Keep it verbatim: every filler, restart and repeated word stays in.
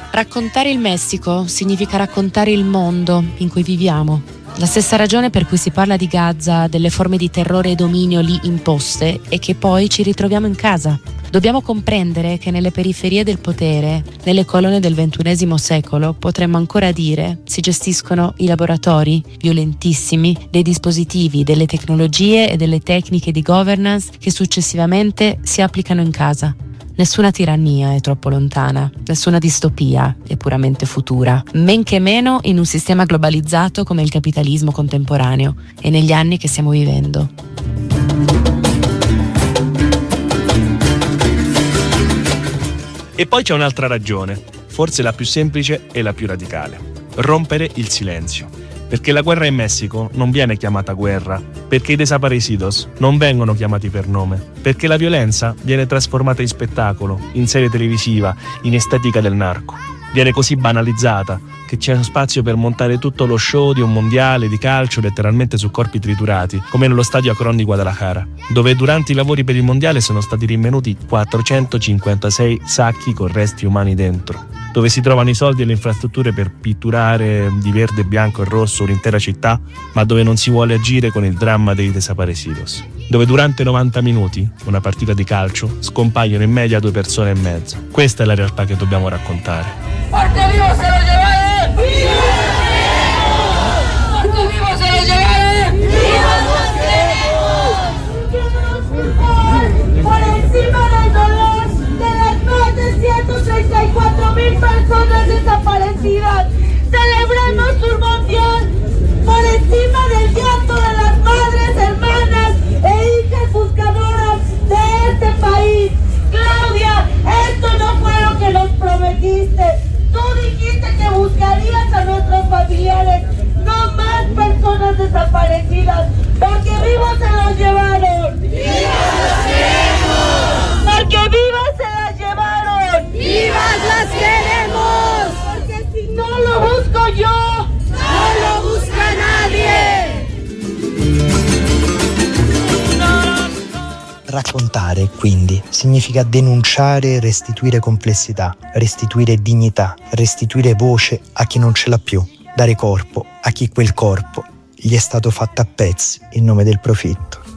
Raccontare il Messico significa raccontare il mondo in cui viviamo. La stessa ragione per cui si parla di Gaza, delle forme di terrore e dominio lì imposte, è che poi ci ritroviamo in casa. Dobbiamo comprendere che nelle periferie del potere, nelle colonne del ventunesimo secolo, potremmo ancora dire, si gestiscono i laboratori violentissimi, dei dispositivi, delle tecnologie e delle tecniche di governance che successivamente si applicano in casa. Nessuna tirannia è troppo lontana, nessuna distopia è puramente futura, men che meno in un sistema globalizzato come il capitalismo contemporaneo e negli anni che stiamo vivendo. E poi c'è un'altra ragione, forse la più semplice e la più radicale: rompere il silenzio. Perché la guerra in Messico non viene chiamata guerra, perché i desaparecidos non vengono chiamati per nome, perché la violenza viene trasformata in spettacolo, in serie televisiva, in estetica del narco. Viene così banalizzata che c'è spazio per montare tutto lo show di un mondiale di calcio letteralmente su corpi triturati, come nello stadio Akron di Guadalajara, dove durante i lavori per il mondiale sono stati rinvenuti quattrocentocinquantasei sacchi con resti umani dentro, dove si trovano i soldi e le infrastrutture per pitturare di verde, bianco e rosso un'intera città, ma dove non si vuole agire con il dramma dei desaparecidos, dove durante novanta minuti, una partita di calcio, scompaiono in media due persone e mezzo. Questa è la realtà che dobbiamo raccontare. ¡Porque vivo se lo llevaré! ¡Viva los queremos! ¡Porque vivo se lo llevaré! ¡Viva los queremos! Por encima del dolor de las más de ciento treinta y cuatro mil personas desaparecidas, celebremos un mundial por encima del llanto de las madres, hermanas e hijas buscadoras de este país. Claudia, esto no fue lo que nos prometiste. Tú dijiste que buscarías a nuestros familiares, no más personas desaparecidas, porque vivos se los llevaron. ¡Vivas las queremos! Porque vivas se las llevaron. ¡Vivas las queremos! Porque si no lo busco yo, no lo busca nadie. Raccontare, quindi, significa denunciare e restituire complessità, restituire dignità, restituire voce a chi non ce l'ha più, dare corpo a chi quel corpo gli è stato fatto a pezzi in nome del profitto.